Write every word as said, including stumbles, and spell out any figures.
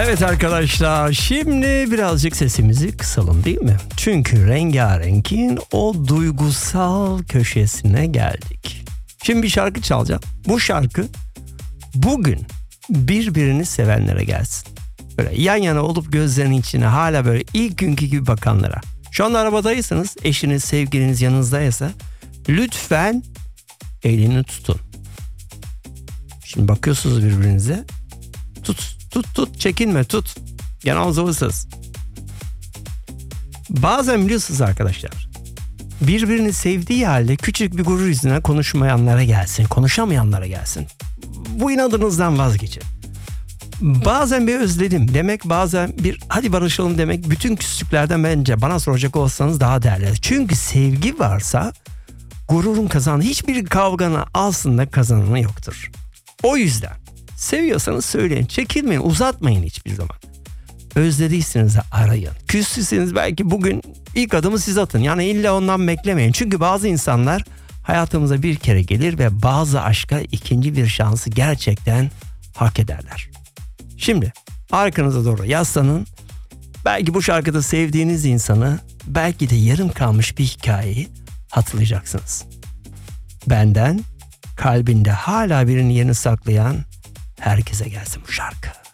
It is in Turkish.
Evet arkadaşlar, şimdi birazcık sesimizi kısalım değil mi? Çünkü Rengarenk'in o duygusal köşesine geldik. Şimdi bir şarkı çalacağım. Bu şarkı bugün birbirini sevenlere gelsin. Böyle yan yana olup gözlerinin içine hala böyle ilk günkü gibi bakanlara. Şu anda arabadaysanız, eşiniz, sevgiliniz yanınızdaysa lütfen elini tutun. Şimdi bakıyorsunuz birbirinize. Tut, tut, tut, çekinme, tut. Genel zavısız. Bazen biliyorsunuz arkadaşlar, birbirini sevdiği halde küçük bir gurur yüzüne konuşmayanlara gelsin, konuşamayanlara gelsin. Bu inadınızdan vazgeçin. Bazen bir özledim demek, bazen bir hadi barışalım demek, bütün küslüklerden bence bana soracak olsanız daha değerli. Çünkü sevgi varsa gururun kazanı, hiçbir kavganın aslında kazananı yoktur. O yüzden seviyorsanız söyleyin, çekinmeyin, uzatmayın hiçbir zaman. Özlediyseniz de arayın. Küstüyseniz belki bugün ilk adımı siz atın. Yani illa ondan beklemeyin. Çünkü bazı insanlar hayatımıza bir kere gelir ve bazı aşka ikinci bir şansı gerçekten hak ederler. Şimdi arkanıza doğru yaslanın. Belki bu şarkıda sevdiğiniz insanı, belki de yarım kalmış bir hikayeyi hatırlayacaksınız. Benden kalbinde hala birinin yerini saklayan herkese gelsin bu şarkı.